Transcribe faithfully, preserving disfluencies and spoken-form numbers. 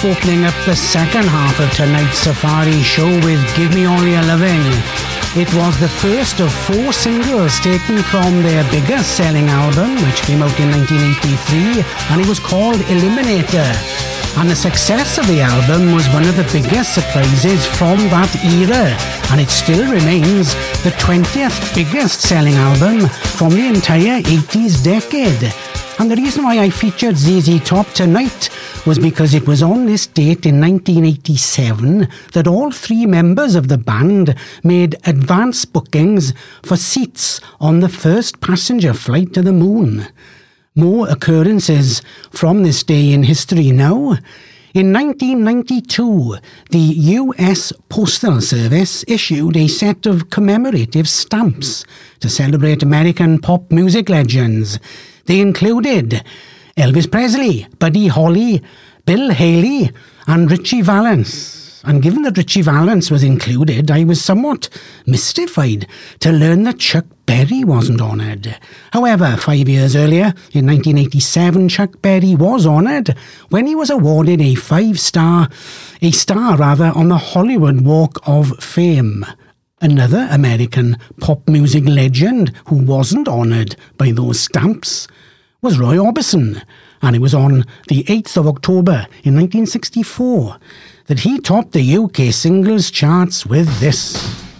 opening up the second half of tonight's Safari show with Give Me All Your Loving. It was the first of four singles taken from their biggest selling album, which came out in nineteen eighty-three, and it was called Eliminator. And the success of the album was one of the biggest surprises from that era, and it still remains the twentieth biggest selling album from the entire eighties decade. And the reason why I featured Z Z Top tonight was because it was on this date in nineteen eighty-seven that all three members of the band made advance bookings for seats on the first passenger flight to the moon. More occurrences from this day in history now. In nineteen ninety-two, the U S Postal Service issued a set of commemorative stamps to celebrate American pop music legends. They included Elvis Presley, Buddy Holly, Bill Haley, and Ritchie Valens. And given that Ritchie Valens was included, I was somewhat mystified to learn that Chuck Berry wasn't honoured. However, five years earlier, in nineteen eighty-seven, Chuck Berry was honoured when he was awarded a five-star, a star rather, on the Hollywood Walk of Fame. Another American pop music legend who wasn't honoured by those stamps was Roy Orbison, and it was on the eighth of October in nineteen sixty-four that he topped the U K singles charts with this.